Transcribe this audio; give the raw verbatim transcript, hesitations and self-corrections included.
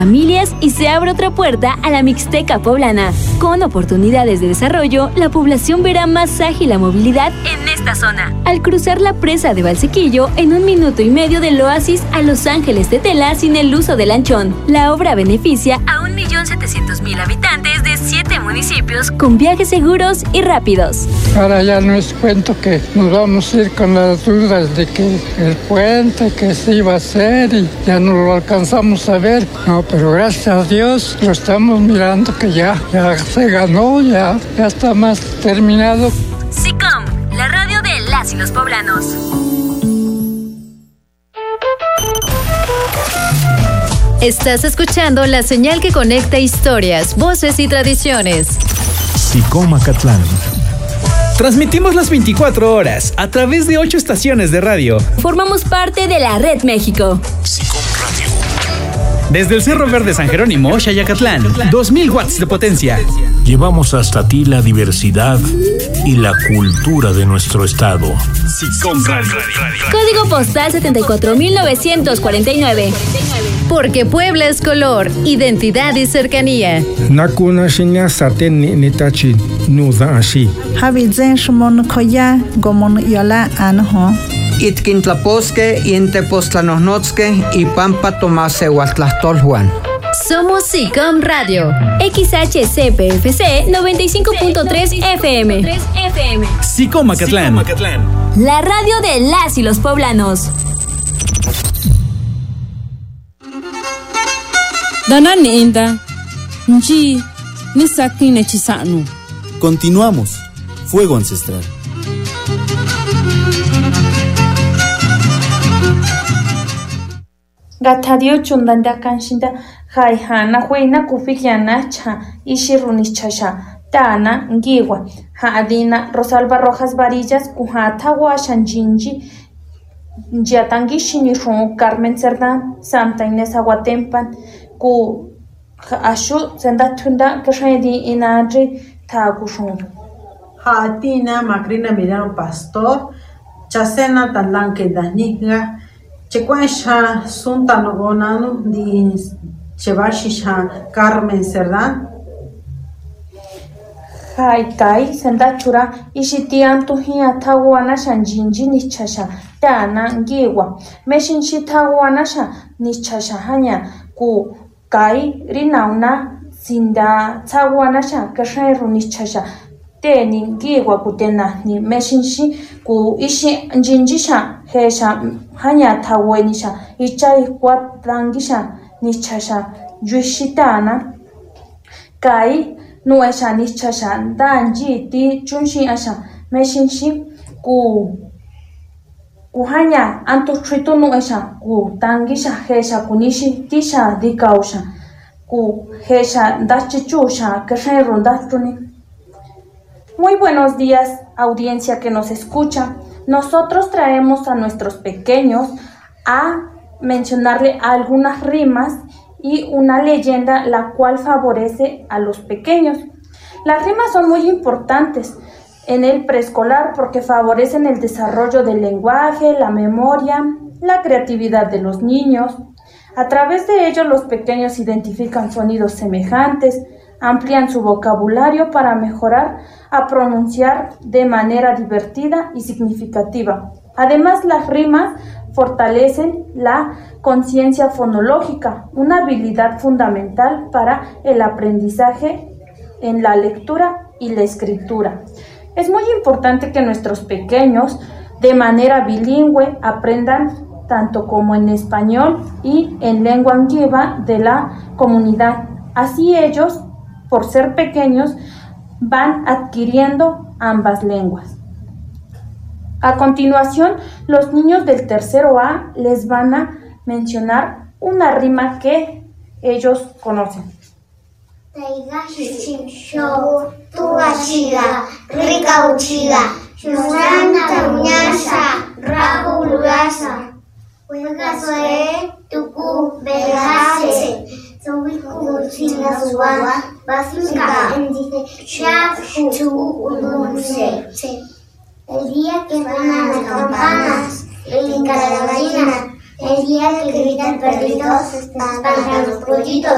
familias y se abre otra puerta a la Mixteca poblana. Con oportunidades de desarrollo, la población verá más ágil la movilidad en esta zona. Al cruzar la presa de Valsequillo en un minuto y medio del oasis a Los Ángeles de Tela sin el uso del lanchón. La obra beneficia a un millón setecientos mil habitantes de siete municipios con viajes seguros y rápidos. Ahora ya no es cuento que nos vamos a ir con las dudas de que el puente, que se iba a hacer y ya no lo alcanzamos a ver. No, pero gracias a Dios lo estamos mirando que ya, ya se ganó, ya, ya está más terminado. SICOM, la radio de las y los poblanos. Estás escuchando la señal que conecta historias, voces y tradiciones. SICOM Acatlán. Transmitimos las veinticuatro horas a través de ocho estaciones de radio. Formamos parte de la Red México. SICOM Radio. Desde el Cerro Verde San Jerónimo, Xayacatlán, dos mil watts de potencia. Llevamos hasta ti la diversidad y la cultura de nuestro estado. SICOM Radio. Código postal setenta y cuatro mil novecientos cuarenta y nueve. Porque Puebla es color, identidad y cercanía. Nakuna shinya saten nitachi nuza ashi. Habizen shmon koya gomon yola anho. Itkintlaposque, Intepostlanosnotzque y Pampa Tomase Huatlastolhuan. Somos SICOM Radio. X H C P F C noventa y cinco punto tres F M. SICOM Acatlán. La radio de las y los poblanos. Danan inda, nji, ni sakin nechisanu. Continuamos. Fuego ancestral. Gatadio chundanda kanshinda haihana huina kufikiana cha ishirunichasha tana ngiwa haadina Rosalba Rojas Varillas kuhata washanjinji njiatangi shinishun Carmen Cerdán Santa Inés Aguatempan ku ashu sendatunda kashedi inadri tagushun Hatina Macrina Milano Pastor Chasena Talanque Daniga Chequaisha Sunta Nogonano di Chevashisha Carmen Cerdán Haikai sendachura ishitian tuhia tawana shanjinji nichasha tana ngiwa meshinshi tawana sha nichasha hanya ku kai rinauna sinda tawana sha kasheru nichasha teni ngiwa kutena ni meshinshi ku ishi njinjisha hesha hanya tawenisha ichai kwatlangisha nichasha juishitana kai nuesha nichasha danji ti chunshi asha meshinshi ku kuhanya antu tritu nuesha ku tangisha hesha kunishi tisha dikausha ku hesha dachichusha kasheru datuni. Muy buenos días, audiencia que nos escucha. Nosotros traemos a nuestros pequeños a mencionarle algunas rimas y una leyenda la cual favorece a los pequeños. Las rimas son muy importantes en el preescolar porque favorecen el desarrollo del lenguaje, la memoria, la creatividad de los niños. A través de ellos los pequeños identifican sonidos semejantes, amplían su vocabulario para mejorar a pronunciar de manera divertida y significativa. Además, las rimas fortalecen la conciencia fonológica, una habilidad fundamental para el aprendizaje en la lectura y la escritura. Es muy importante que nuestros pequeños, de manera bilingüe, aprendan tanto como en español y en lengua ngiva de la comunidad. Así ellos, por ser pequeños, van adquiriendo ambas lenguas. A continuación, los niños del tercero A les van a mencionar una rima que ellos conocen. El día que suenan las campanas, el brinca la gallina, el día que gritan perritos, espantan los pollitos.